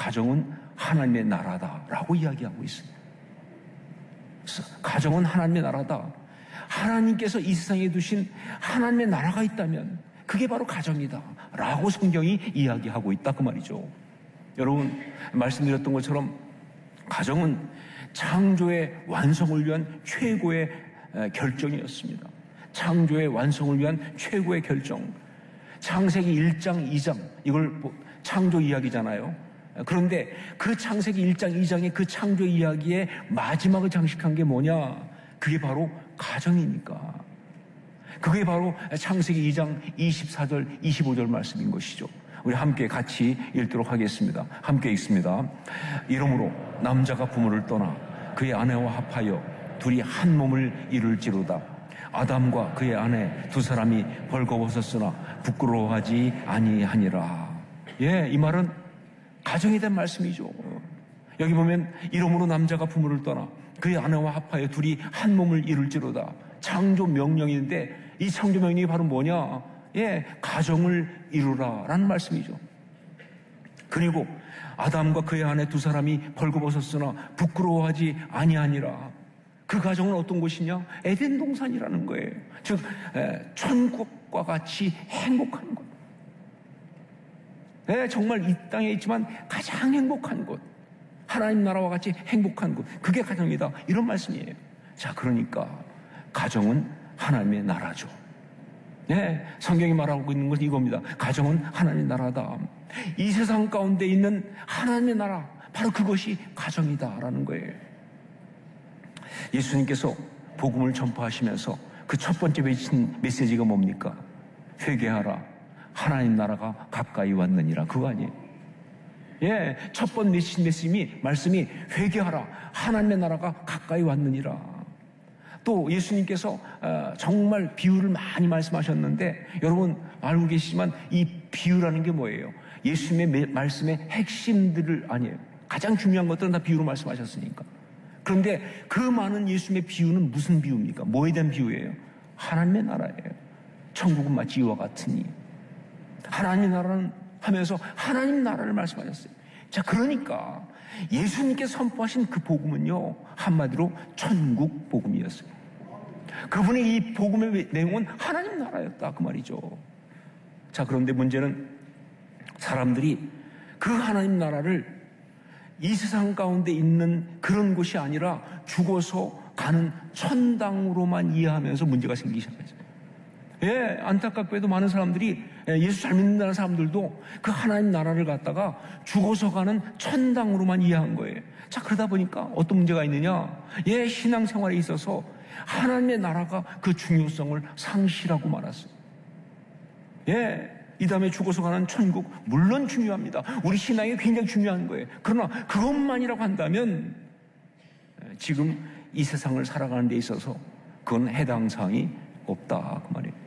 가정은 하나님의 나라다라고 이야기하고 있습니다. 가정은 하나님의 나라다. 하나님께서 이 세상에 두신 하나님의 나라가 있다면 그게 바로 가정이다 라고 성경이 이야기하고 있다 그 말이죠. 여러분, 말씀드렸던 것처럼 가정은 창조의 완성을 위한 최고의 결정이었습니다. 창조의 완성을 위한 최고의 결정. 창세기 1장 2장 이걸 창조 이야기잖아요. 그런데 그 창세기 1장 2장의 그 창조 이야기의 마지막을 장식한 게 뭐냐? 그게 바로 가정이니까. 그게 바로 창세기 2장 24절 25절 말씀인 것이죠. 우리 함께 같이 읽도록 하겠습니다. 함께 읽습니다. 이러므로 남자가 부모를 떠나 그의 아내와 합하여 둘이 한 몸을 이룰지로다. 아담과 그의 아내 두 사람이 벌거벗었으나 부끄러워하지 아니하니라. 예, 이 말은 가정에 대한 말씀이죠. 여기 보면 이러므로 남자가 부모를 떠나 그의 아내와 합하여 둘이 한 몸을 이룰지로다. 창조 명령인데 이 창조 명령이 바로 뭐냐? 예, 가정을 이루라라는 말씀이죠. 그리고 아담과 그의 아내 두 사람이 벌거벗었으나 부끄러워하지 아니하니라. 그 가정은 어떤 곳이냐? 에덴 동산이라는 거예요. 즉 천국과 같이 행복한 곳. 네, 정말 이 땅에 있지만 가장 행복한 곳. 하나님 나라와 같이 행복한 곳. 그게 가정이다. 이런 말씀이에요. 자, 그러니까 가정은 하나님의 나라죠. 네, 성경이 말하고 있는 것은 이겁니다. 가정은 하나님의 나라다. 이 세상 가운데 있는 하나님의 나라, 바로 그것이 가정이다라는 거예요. 예수님께서 복음을 전파하시면서 그 첫 번째 외친 메시지가 뭡니까? 회개하라. 하나님 나라가 가까이 왔느니라. 그거 아니에요? 예, 첫 번째 외친 말씀이 회개하라. 하나님의 나라가 가까이 왔느니라. 또 예수님께서 정말 비유를 많이 말씀하셨는데 여러분 알고 계시지만 이 비유라는 게 뭐예요? 예수님의 말씀의 핵심들을 아니에요. 가장 중요한 것들은 다 비유로 말씀하셨으니까. 그런데 그 많은 예수님의 비유는 무슨 비유입니까? 뭐에 대한 비유예요? 하나님의 나라예요. 천국은 마치 이와 같으니. 하나님의 나라는 하면서 하나님 나라를 말씀하셨어요. 자, 그러니까 예수님께서 선포하신 그 복음은요, 한마디로 천국 복음이었어요. 그분의 이 복음의 내용은 하나님 나라였다 그 말이죠. 자, 그런데 문제는 사람들이 그 하나님 나라를 이 세상 가운데 있는 그런 곳이 아니라 죽어서 가는 천당으로만 이해하면서 문제가 생기기 시작하죠. 예, 안타깝게도 많은 사람들이 예수 잘 믿는다는 사람들도 그 하나님 나라를 갖다가 죽어서 가는 천당으로만 이해한 거예요. 자, 그러다 보니까 어떤 문제가 있느냐? 예, 신앙생활에 있어서 하나님의 나라가 그 중요성을 상실하고 말았어요. 예, 이 다음에 죽어서 가는 천국 물론 중요합니다. 우리 신앙이 굉장히 중요한 거예요. 그러나 그것만이라고 한다면 지금 이 세상을 살아가는 데 있어서 그건 해당 사항이 없다 그 말이에요.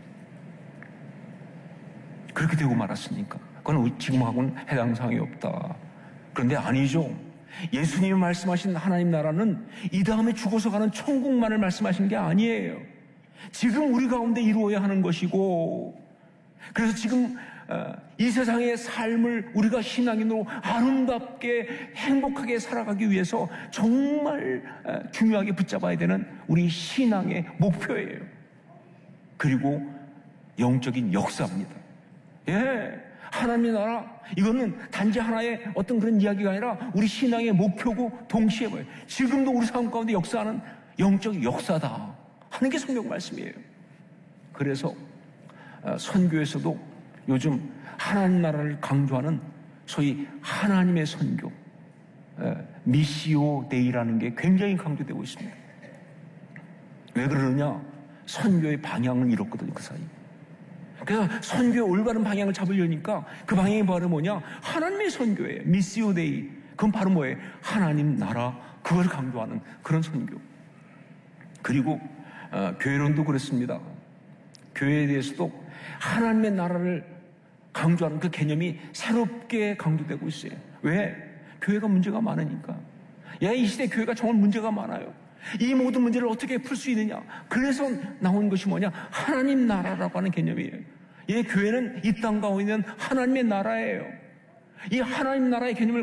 그렇게 되고 말았으니까 그건 지금하고는 해당 사항이 없다. 그런데 아니죠. 예수님이 말씀하신 하나님 나라는 이 다음에 죽어서 가는 천국만을 말씀하신 게 아니에요. 지금 우리 가운데 이루어야 하는 것이고, 그래서 지금 이 세상의 삶을 우리가 신앙인으로 아름답게 행복하게 살아가기 위해서 정말 중요하게 붙잡아야 되는 우리 신앙의 목표예요. 그리고 영적인 역사입니다. 예, 하나님의 나라, 이거는 단지 하나의 어떤 그런 이야기가 아니라 우리 신앙의 목표고 동시에 뭐예요? 지금도 우리 삶 가운데 역사하는 영적 역사다 하는 게 성경 말씀이에요. 그래서 선교에서도 요즘 하나님 나라를 강조하는 소위 하나님의 선교, 미시오 데이라는 게 굉장히 강조되고 있습니다. 왜 그러느냐? 선교의 방향을 잃었거든요, 그 사이. 그래서 선교의 올바른 방향을 잡으려니까 그 방향이 바로 뭐냐? 하나님의 선교예요. 미시오 데이. 그건 바로 뭐예요? 하나님 나라, 그걸 강조하는 그런 선교. 그리고 교회론도 그렇습니다. 교회에 대해서도 하나님의 나라를 강조하는 그 개념이 새롭게 강조되고 있어요. 왜? 교회가 문제가 많으니까. 예, 이 시대 교회가 정말 문제가 많아요. 이 모든 문제를 어떻게 풀 수 있느냐? 그래서 나온 것이 뭐냐? 하나님 나라라고 하는 개념이에요. 예, 교회는 이 땅 가운데 있는 하나님의 나라예요. 이 하나님 나라의 개념을